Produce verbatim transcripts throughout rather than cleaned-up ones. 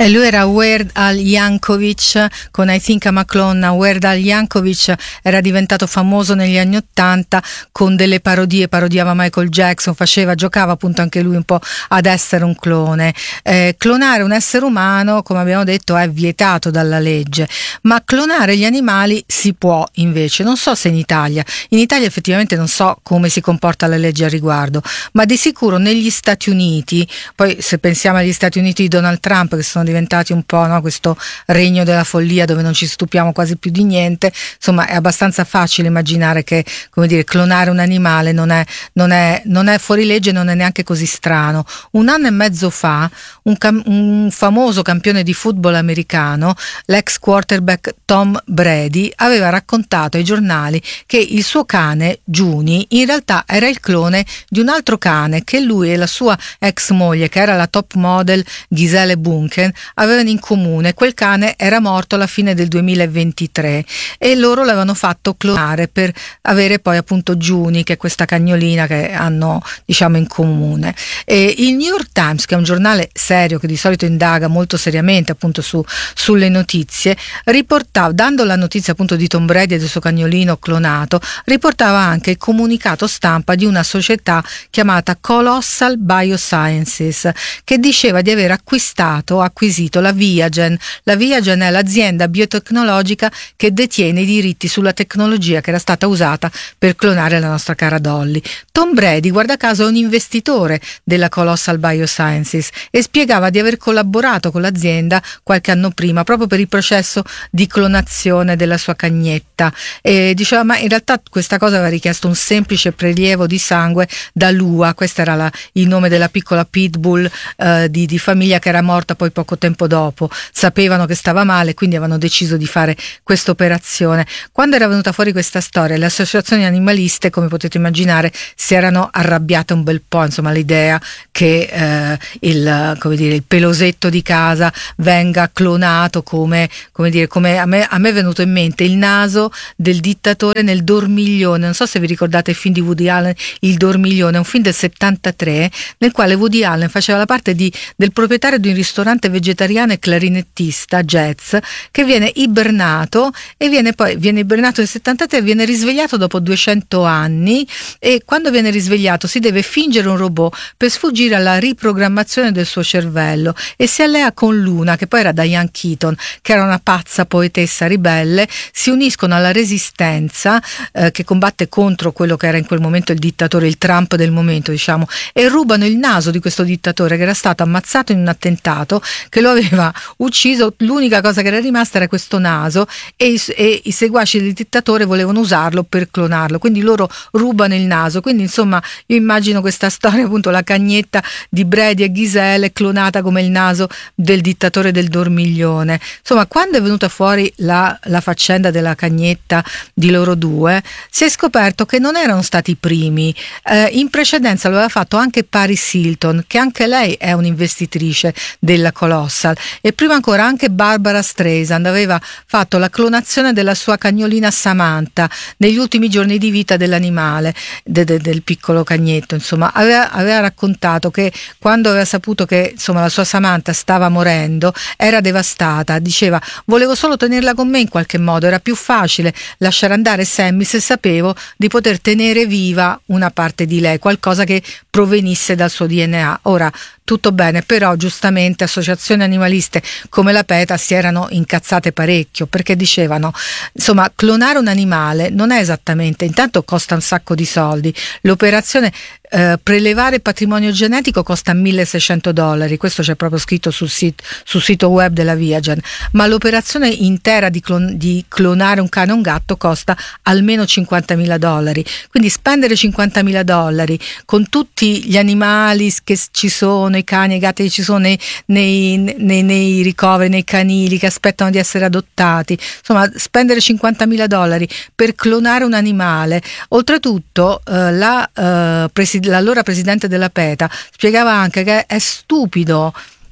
E lui era Weird Al Yankovic con I Think I'm a Clone. Weird Al Yankovic era diventato famoso negli anni Ottanta con delle parodie, parodiava Michael Jackson, faceva, giocava appunto anche lui un po' ad essere un clone. Eh, clonare un essere umano, come abbiamo detto, è vietato dalla legge, ma clonare gli animali si può invece. Non so se in Italia, in Italia effettivamente non so come si comporta la legge a riguardo, ma di sicuro negli Stati Uniti, poi se pensiamo agli Stati Uniti di Donald Trump, che sono diventati un po', no, questo regno della follia dove non ci stupiamo quasi più di niente, insomma è abbastanza facile immaginare che, come dire, clonare un animale non è, non è, non è fuori legge, non è neanche così strano. Un anno e mezzo fa un, cam- un famoso campione di football americano, l'ex quarterback Tom Brady, aveva raccontato ai giornali che il suo cane Juni in realtà era il clone di un altro cane che lui e la sua ex moglie, che era la top model Gisele Bunchen, avevano in comune. Quel cane era morto alla fine del duemilaventitré e loro l'avevano fatto clonare per avere poi appunto Juni, che è questa cagnolina che hanno, diciamo, in comune. E il New York Times, che è un giornale serio che di solito indaga molto seriamente appunto su, sulle notizie, riportava, dando la notizia appunto di Tom Brady e del suo cagnolino clonato, riportava anche il comunicato stampa di una società chiamata Colossal Biosciences, che diceva di aver acquistato, acquisito la Viagen. La Viagen è l'azienda biotecnologica che detiene i diritti sulla tecnologia che era stata usata per clonare la nostra cara Dolly. Tom Brady, guarda caso, è un investitore della Colossal Biosciences e spiegava di aver collaborato con l'azienda qualche anno prima proprio per il processo di clonazione della sua cagnetta, e diceva ma in realtà questa cosa aveva richiesto un semplice prelievo di sangue da Lua, questo era la, il nome della piccola pitbull eh, di, di famiglia che era morta poi poco tempo dopo. Sapevano che stava male, quindi avevano deciso di fare questa operazione. Quando era venuta fuori questa storia, le associazioni animaliste, come potete immaginare, si erano arrabbiate un bel po', insomma, l'idea che eh, il, come dire, il pelosetto di casa venga clonato come, come dire, come a me, a me è venuto in mente il naso del dittatore nel Dormiglione. Non so se vi ricordate il film di Woody Allen, Il Dormiglione, un film del settantatré nel quale Woody Allen faceva la parte di, del proprietario di un ristorante vegetariano e clarinettista jazz che viene ibernato e viene poi viene ibernato nel settantatré e viene risvegliato dopo duecento anni, e quando viene risvegliato si deve fingere un robot per sfuggire alla riprogrammazione del suo cervello e si allea con Luna, che poi era Diane Keaton, che era una pazza poetessa ribelle. Si uniscono alla resistenza eh, che combatte contro quello che era in quel momento il dittatore, il Trump del momento, diciamo, e rubano il naso di questo dittatore che era stato ammazzato in un attentato che lo aveva ucciso. L'unica cosa che era rimasta era questo naso e i, e i seguaci del dittatore volevano usarlo per clonarlo, quindi loro rubano il naso. Quindi insomma io immagino questa storia, appunto la cagnetta di Brady e Gisele clonata come il naso del dittatore del Dormiglione. Insomma, quando è venuta fuori la, la faccenda della cagnetta di loro due, si è scoperto che non erano stati i primi. Eh, in precedenza lo aveva fatto anche Paris Hilton, che anche lei è un'investitrice della Colossal, e prima ancora anche Barbara Streisand aveva fatto la clonazione della sua cagnolina Samantha negli ultimi giorni di vita dell'animale, de, de, del piccolo cagnetto. Insomma, aveva, aveva raccontato che quando aveva saputo che insomma la sua Samantha stava morendo era devastata. Diceva: volevo solo tenerla con me in qualche modo, era più facile lasciare andare Sammy se sapevo di poter tenere viva una parte di lei, qualcosa che provenisse dal suo D N A. Ora, tutto bene, però giustamente associazioni animaliste come la PETA si erano incazzate parecchio, perché dicevano, insomma, clonare un animale non è esattamente, intanto costa un sacco di soldi, l'operazione eh, prelevare patrimonio genetico costa milleseicento dollari, questo c'è proprio scritto sul sito, sul sito web della Viagen, ma l'operazione intera di, clon, di clonare un cane o un gatto costa almeno cinquantamila dollari, quindi spendere cinquantamila dollari con tutti gli animali che ci sono, i cani e i gatti che ci sono nei, nei, nei, nei ricoveri, nei canili che aspettano di essere adottati, insomma spendere cinquantamila dollari per clonare un animale. Oltretutto eh, la, eh, presi- l'allora presidente della PETA spiegava anche che è stupido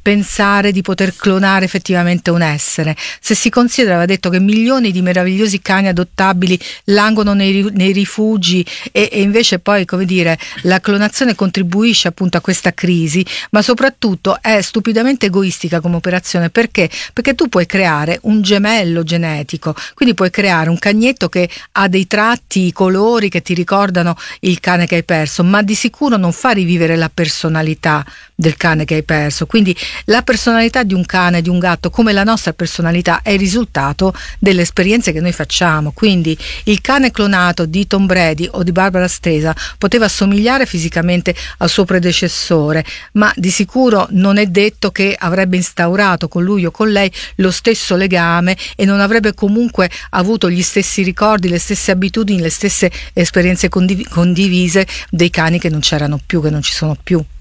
pensare di poter clonare effettivamente un essere. Se si considera, aveva detto che milioni di meravigliosi cani adottabili languono nei, nei rifugi e, e invece poi, come dire, la clonazione contribuisce appunto a questa crisi, ma soprattutto è stupidamente egoistica come operazione. Perché? Perché tu puoi creare un gemello genetico, quindi puoi creare un cagnetto che ha dei tratti, i colori che ti ricordano il cane che hai perso, ma di sicuro non fa rivivere la personalità del cane che hai perso. Quindi la personalità di un cane, di un gatto, come la nostra personalità, è il risultato delle esperienze che noi facciamo. Quindi il cane clonato di Tom Brady o di Barbara Streisand poteva assomigliare fisicamente al suo predecessore, ma di sicuro non è detto che avrebbe instaurato con lui o con lei lo stesso legame e non avrebbe comunque avuto gli stessi ricordi, le stesse abitudini, le stesse esperienze condiv- condivise dei cani che non c'erano più, che non ci sono più.